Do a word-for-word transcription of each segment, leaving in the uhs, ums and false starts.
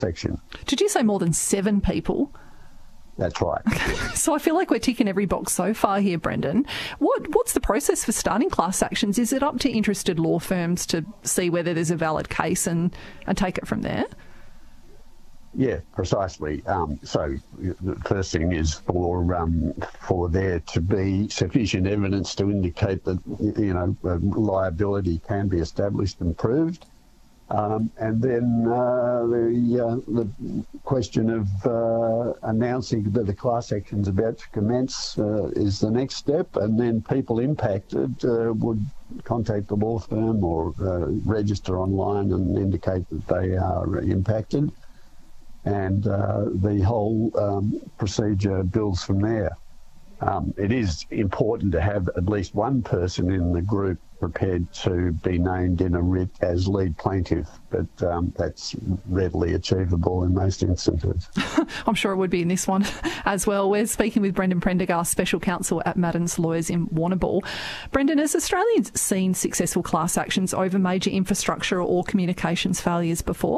section. Did you say more than seven people? That's right. So I feel like we're ticking every box so far here, Brendan. What What's the process for starting class actions? Is it up to interested law firms to see whether there's a valid case and, and take it from there? Yeah, precisely. Um, so the first thing is for um, for there to be sufficient evidence to indicate that, you know, liability can be established and proved. Um, and then uh, the, uh, the question of uh, announcing that a class action is about to commence uh, is the next step, and then people impacted uh, would contact the law firm or uh, register online and indicate that they are impacted, and uh, the whole um, procedure builds from there. Um, it is important to have at least one person in the group prepared to be named in a writ as lead plaintiff, but um, that's readily achievable in most instances. I'm sure it would be in this one as well. We're speaking with Brendan Prendergast, Special Counsel at Maddens Lawyers in Warrnambool. Brendan, has Australians seen successful class actions over major infrastructure or communications failures before?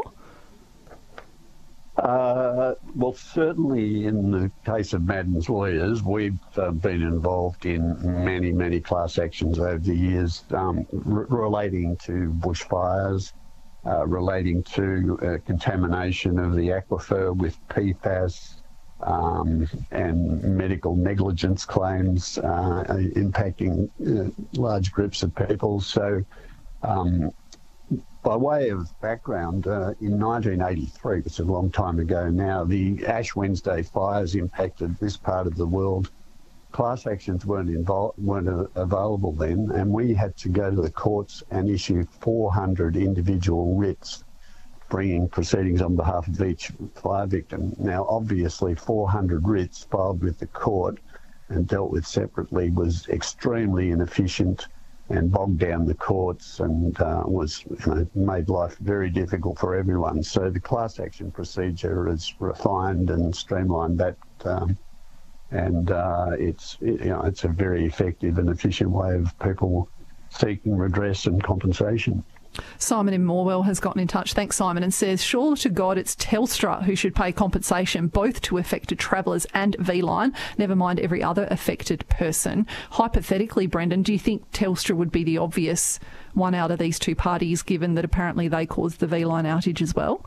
Uh, well, certainly in the case of Maddens Lawyers, we've uh, been involved in many, many class actions over the years um, r- relating to bushfires, uh, relating to uh, contamination of the aquifer with P FAS, um, and medical negligence claims uh, impacting uh, large groups of people. So, um, by way of background, uh, in nineteen eighty-three, which is a long time ago now, the Ash Wednesday fires impacted this part of the world. Class actions weren't, involved, weren't available then, and we had to go to the courts and issue four hundred individual writs, bringing proceedings on behalf of each fire victim. Now, obviously, four hundred writs filed with the court and dealt with separately was extremely inefficient and bogged down the courts and uh, was, you know, made life very difficult for everyone. So the class action procedure is refined and streamlined that, um, and uh, it's it, you know it's a very effective and efficient way of people seeking redress and compensation. Simon in Morwell has gotten in touch. Thanks, Simon, and says, sure to God it's Telstra who should pay compensation both to affected travellers and V-Line, never mind every other affected person. Hypothetically, Brendan, do you think Telstra would be the obvious one out of these two parties, given that apparently they caused the V-Line outage as well?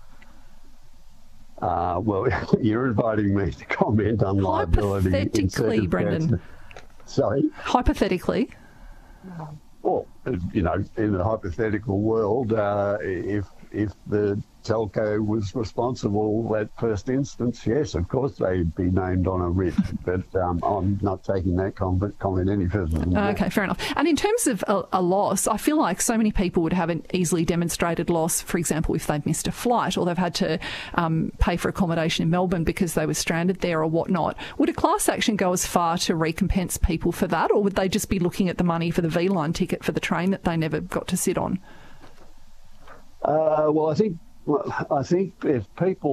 Uh, well, you're inviting me to comment on liability. Hypothetically, Brendan. Sorry? Hypothetically. Well, you know, in a hypothetical world, uh, if if the telco was responsible at first instance, yes, of course they'd be named on a writ. But um, I'm not taking that comment, comment any further than that. Okay, fair enough. And in terms of a, a loss, I feel like so many people would have an easily demonstrated loss, for example, if they've missed a flight or they've had to um, pay for accommodation in Melbourne because they were stranded there or whatnot. Would a class action go as far to recompense people for that, or would they just be looking at the money for the V-Line ticket for the train that they never got to sit on? Uh, well, I think well, I think if people